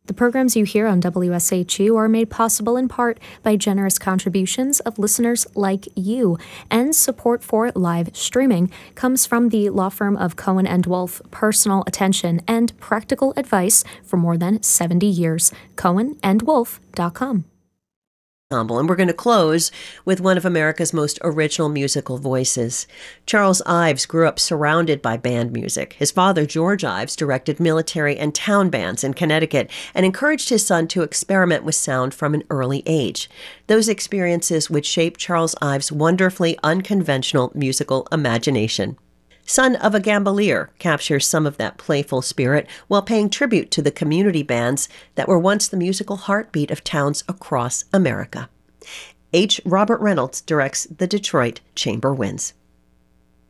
The programs you hear on WSHU are made possible in part by generous contributions of listeners like you, and support for live streaming comes from the law firm of Cohen & Wolf, personal attention and practical advice for more than 70 years. CohenandWolf.com. And we're going to close with one of America's most original musical voices. Charles Ives grew up surrounded by band music. His father, George Ives, directed military and town bands in Connecticut and encouraged his son to experiment with sound from an early age. Those experiences would shape Charles Ives' wonderfully unconventional musical imagination. Son of a Gambolier captures some of that playful spirit while paying tribute to the community bands that were once the musical heartbeat of towns across America. H. Robert Reynolds directs the Detroit Chamber Winds.